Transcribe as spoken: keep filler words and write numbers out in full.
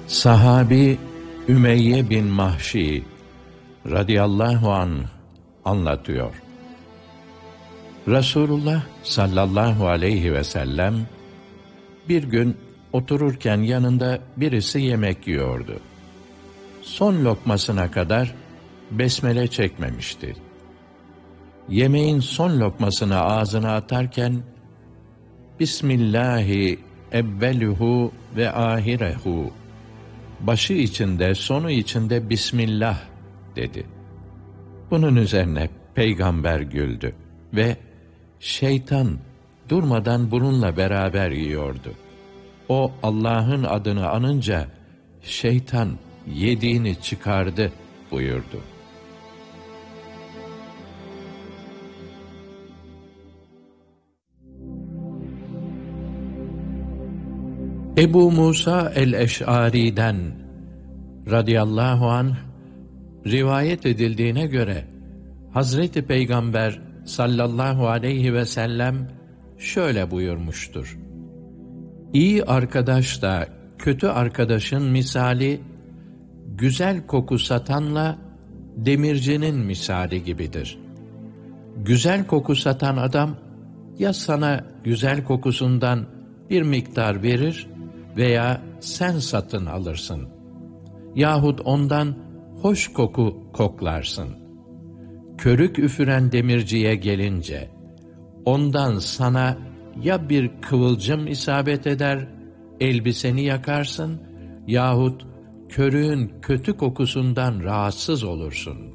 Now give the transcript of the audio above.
Sahabi Ümeyye bin Mahşi radıyallahu anh anlatıyor. Resulullah sallallahu aleyhi ve sellem bir gün otururken yanında birisi yemek yiyordu. Son lokmasına kadar besmele çekmemişti. Yemeğin son lokmasını ağzına atarken Bismillahi evveluhu ve ahirehu, başı içinde sonu içinde Bismillah dedi. Bunun üzerine peygamber güldü ve şeytan durmadan bununla beraber yiyordu. O Allah'ın adını anınca şeytan yediğini çıkardı buyurdu. Ebu Musa el-Eş'ari'den radıyallahu anh rivayet edildiğine göre Hazreti Peygamber sallallahu aleyhi ve sellem şöyle buyurmuştur: İyi arkadaşla kötü arkadaşın misali, güzel koku satanla demircinin misali gibidir. Güzel koku satan adam ya sana güzel kokusundan bir miktar verir veya sen satın alırsın. Yahut ondan hoş koku koklarsın. Körük üfüren demirciye gelince, ondan sana ya bir kıvılcım isabet eder, elbiseni yakarsın, yahut körüğün kötü kokusundan rahatsız olursun.